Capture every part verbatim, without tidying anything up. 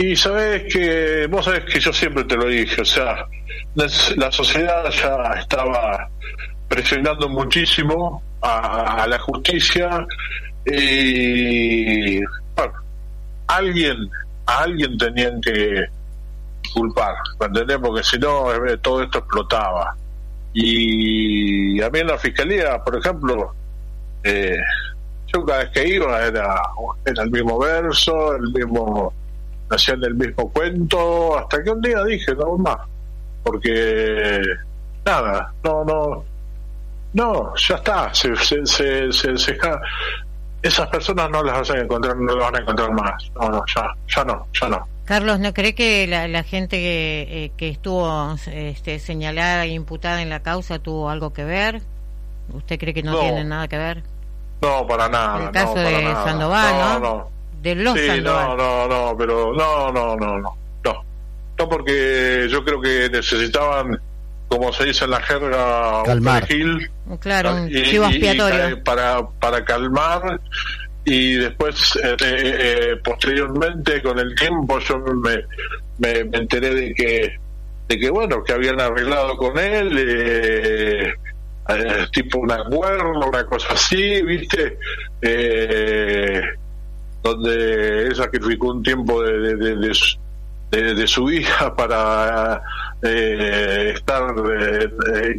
Y sabes que, vos sabés que yo siempre te lo dije, o sea, la sociedad ya estaba presionando muchísimo a, a la justicia y bueno, alguien, a alguien tenían que culpar, ¿me entendés? Porque si no, todo esto explotaba. Y a mí en la fiscalía, por ejemplo, eh, yo cada vez que iba era, era el mismo verso, el mismo, hacían el mismo cuento, hasta que un día dije, no más, porque nada, no, no, no, ya está, se, se, se, se, se esas personas no las vas a encontrar, no las van a encontrar más, no, no, ya, ya no, ya no. Carlos, ¿no cree que la, la gente que, eh, que estuvo este, señalada e imputada en la causa tuvo algo que ver? ¿Usted cree que no, no tiene nada que ver? No, para nada. El caso no, para de nada. Sandoval, ¿no? No, no. De los sí, Sandoval. No, no, no, pero no, no, no, no, no. No, porque yo creo que necesitaban, como se dice en la jerga, calmar. un perejil. Claro, un y, chivo expiatorio. Y, y, para, para calmar. Y después, eh, eh, posteriormente, con el tiempo, yo me, me, me enteré de que, de que, bueno, que habían arreglado con él, eh, eh, tipo un acuerdo, una cosa así, ¿viste? Eh, donde él sacrificó un tiempo de, de, de, de, su, de, de su hija para eh, estar, eh, eh,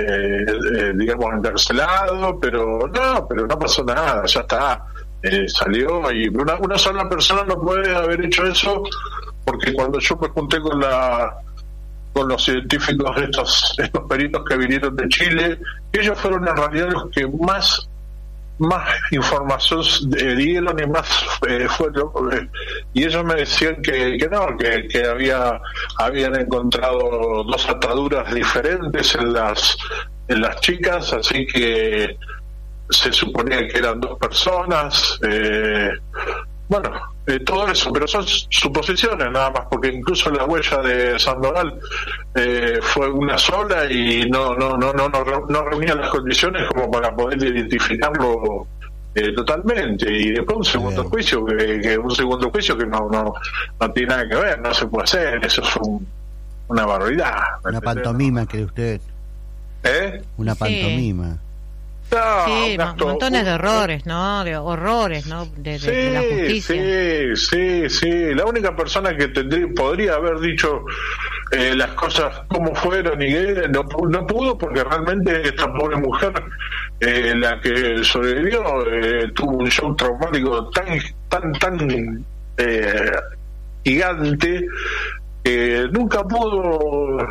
eh, digamos, encarcelado, pero no, pero no pasó nada, ya está. Eh, salió y una, una sola persona no puede haber hecho eso, porque cuando yo me junté con la con los científicos de estos estos peritos que vinieron de Chile, ellos fueron en realidad los que más más información eh, dieron y más eh, fueron eh, y ellos me decían que, que no, que, que había habían encontrado dos ataduras diferentes en las en las chicas, así que se suponía que eran dos personas, eh, bueno, eh, todo eso, pero son suposiciones nada más, porque incluso la huella de Sandoval eh, fue una sola y no no no no no, no reunía las condiciones como para poder identificarlo eh, totalmente, y después un segundo Bien. juicio que, que un segundo juicio que no no no tiene nada que ver, no se puede hacer, eso es un, una barbaridad. Una pantomima, cree usted. ¿Eh? Una pantomima. Sí. No, sí, un acto, montones un, de errores, ¿no? De horrores, ¿no? De, de, sí, de la justicia. Sí, sí, sí. La única persona que tendría, podría haber dicho eh, las cosas como fueron y eh, no, no pudo, porque realmente esta pobre mujer, eh, la que sobrevivió, eh, tuvo un shock traumático tan, tan, tan eh, gigante que nunca pudo,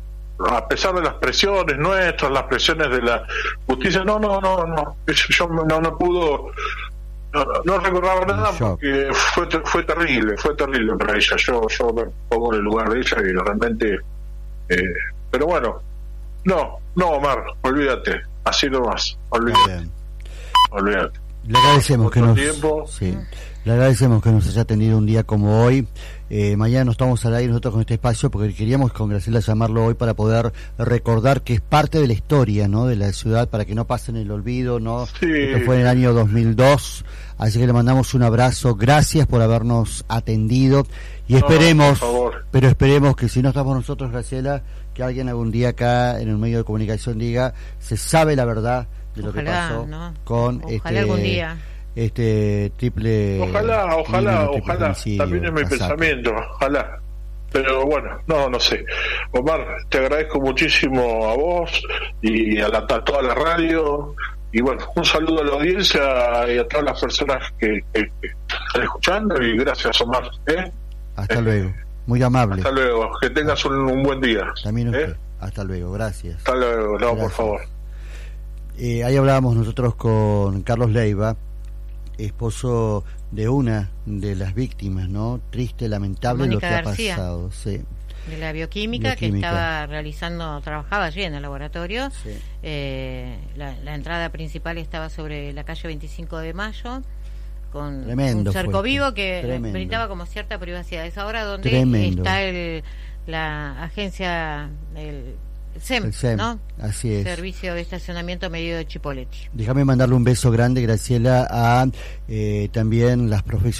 a pesar de las presiones nuestras, las presiones de la justicia, no, no, no, no, yo no, no pudo, no, no recordaba nada porque fue fue terrible, fue terrible para ella. Yo yo me pongo en el lugar de ella y realmente, eh, pero bueno, no, no, Omar, olvídate, así nomás, olvídate, olvídate. Le agradecemos que nos, tiempo. Sí, le agradecemos que nos haya atendido un día como hoy. Eh, mañana nos estamos al aire nosotros con este espacio porque queríamos con Graciela llamarlo hoy para poder recordar que es parte de la historia, ¿no?, de la ciudad, para que no pasen el olvido, ¿no? Sí. Esto fue en el año dos mil dos, así que le mandamos un abrazo, gracias por habernos atendido y esperemos, no, pero esperemos que si no estamos nosotros, Graciela, que alguien algún día acá en un medio de comunicación diga, se sabe la verdad de lo ojalá, que pasó, ¿no? con ojalá este algún día. este triple ojalá ojalá ojalá también es mi casaca. Pensamiento, ojalá, pero bueno, no no sé. Omar, te agradezco muchísimo a vos y a, la, a toda la radio, y bueno, un saludo a la audiencia y a todas las personas que, que, que están escuchando, y gracias, Omar, ¿eh? hasta eh, luego, muy amable, hasta luego, que tengas un, un buen día también usted, ¿eh? Hasta luego, gracias. Hasta luego, no, gracias. Por favor. Eh, ahí hablábamos nosotros con Carlos Leiva, esposo de una de las víctimas, ¿no? Triste, lamentable Mónica lo que García, ha pasado, sí. De la bioquímica, bioquímica, que estaba realizando, trabajaba allí en el laboratorio. Sí. Eh, la, la entrada principal estaba sobre la calle veinticinco de mayo, con Tremendo un cerco fue, vivo que tremendo. brindaba como cierta privacidad. Es ahora donde Tremendo. está el, la agencia, el S E M, El S E M, ¿no? Así es. Servicio de Estacionamiento Medido de Chipoleti. Déjame mandarle un beso grande, Graciela, a eh, también las profesionales